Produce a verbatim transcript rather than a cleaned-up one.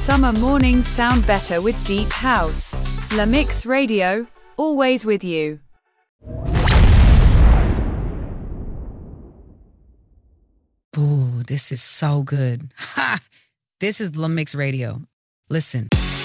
Summer mornings sound better with deep house. La Mix Radio, always with you. Ooh, this is so good. Ha! This is La Mix Radio. Listen.